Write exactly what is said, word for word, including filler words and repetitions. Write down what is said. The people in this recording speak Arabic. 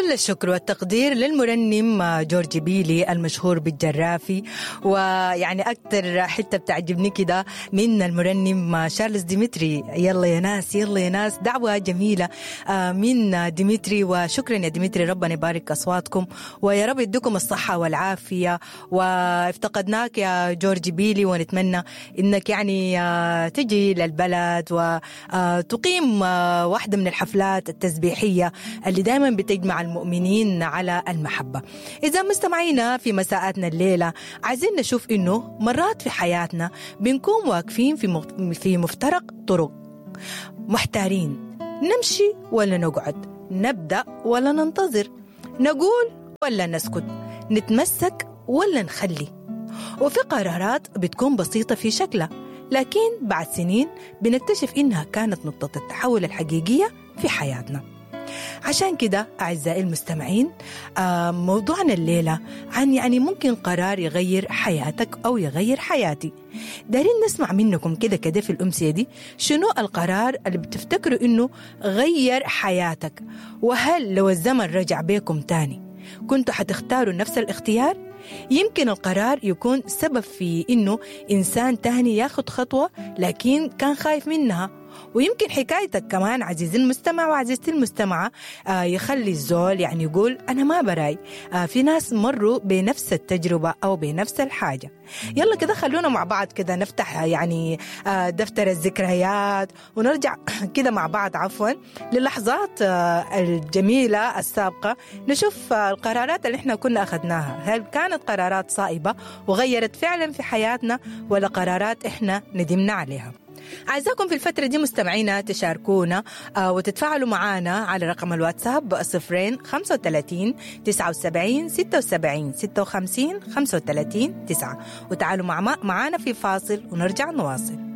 كل الشكر والتقدير للمرنم جورج بيلي المشهور بالجرافي. ويعني أكتر حتة بتعجبني كده من المرنم شارلز ديمتري، يلا يا ناس يلا يا ناس، دعوة جميلة من ديمتري. وشكرا يا ديمتري، ربنا يبارك أصواتكم ويا رب يديكم الصحة والعافية. وافتقدناك يا جورج بيلي، ونتمنى إنك يعني تجي للبلد وتقيم واحدة من الحفلات التسبيحية اللي دائما بتجمع المؤمنين على المحبة. إذا مستمعينا في مساءاتنا الليلة، عايزين نشوف إنه مرات في حياتنا بنكون واقفين في في مفترق طرق، محتارين نمشي ولا نقعد، نبدأ ولا ننتظر، نقول ولا نسكت، نتمسك ولا نخلي. وفي قرارات بتكون بسيطة في شكلها، لكن بعد سنين بنكتشف إنها كانت نقطة التحول الحقيقية في حياتنا. عشان كده أعزائي المستمعين، موضوعنا الليلة عن يعني ممكن قرار يغير حياتك أو يغير حياتي. دارين نسمع منكم كده كده في الأمسية دي، شنو القرار اللي بتفتكروا إنه غير حياتك؟ وهل لو الزمن رجع بيكم تاني كنتوا حتختاروا نفس الاختيار؟ يمكن القرار يكون سبب في إنه إنسان تاني ياخد خطوة لكن كان خايف منها. ويمكن حكايتك كمان عزيزي المستمع وعزيزتي المستمعة آه يخلي الزول يعني يقول أنا ما براي. آه في ناس مروا بنفس التجربة أو بنفس الحاجة. يلا كده خلونا مع بعض كده نفتح يعني آه دفتر الذكريات ونرجع كده مع بعض عفوا للحظات آه الجميلة السابقة، نشوف آه القرارات اللي احنا كنا أخذناها، هل كانت قرارات صائبة وغيرت فعلا في حياتنا ولا قرارات احنا ندمنا عليها. أعزائكم في الفترة دي مستمعينا تشاركونا آه وتتفاعلوا معنا على رقم الواتساب صفرين خمسة وثلاثين تسعة وسبعين ستة وسبعين ستة وخمسين خمسة وثلاثين تسعة. وتعالوا مع معنا في فاصل ونرجع نواصل.